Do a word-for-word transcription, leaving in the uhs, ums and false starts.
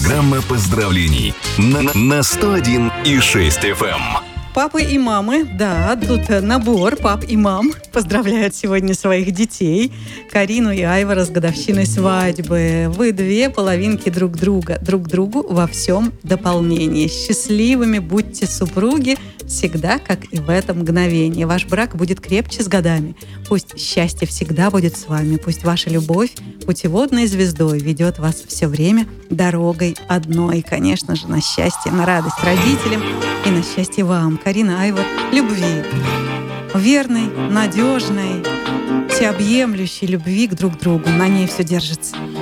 Программа поздравлений на, на сто один и шесть эф эм. Папы и мамы, да, тут набор пап и мам поздравляют сегодня своих детей. Карину и Айвара с годовщиной свадьбы. Вы две половинки друг друга, друг другу во всем дополнении. Счастливыми будьте супруги всегда, как и в это мгновение. Ваш брак будет крепче с годами. Пусть счастье всегда будет с вами. Пусть ваша любовь путеводной звездой ведет вас все время дорогой одной. Конечно же, на счастье, на радость родителям и на счастье вам. Карина, Айвар, любви. Верной, надежной, всеобъемлющей любви к друг другу. На ней все держится.